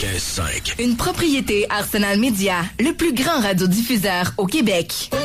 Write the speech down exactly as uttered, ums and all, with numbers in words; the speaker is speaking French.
quatre-vingt-quinze cinq. Une propriété Arsenal Média, le plus grand radiodiffuseur au Québec.